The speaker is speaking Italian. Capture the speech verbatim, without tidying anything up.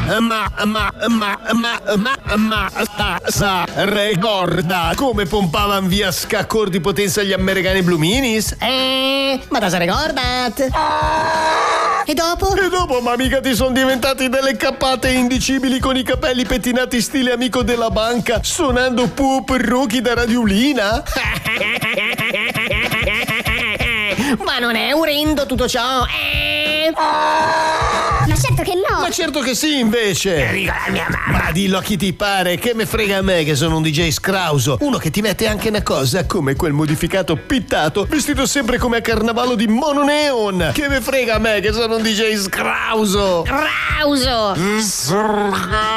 ma, ma, ma, ma, ma, ma, sa, sa, ricorda come pompavan via scaccor di potenza gli americani Blue Minis? Eh, ma da se ricordat? E dopo? E dopo, ma mica ti sono diventati delle cappate indicibili con i capelli pettinati stile amico della banca, suonando Pup Rookie da radiolina? Ma non è orrendo tutto ciò? Eh? Ma certo che no! Ma certo che sì, invece! Dico la mia mamma! Ma dillo a chi ti pare, che me frega a me che sono un D J scrauso. Uno che ti mette anche una cosa come quel modificato pittato, vestito sempre come a carnavallo di mono neon. Che me frega a me che sono un D J scrauso. Rauso!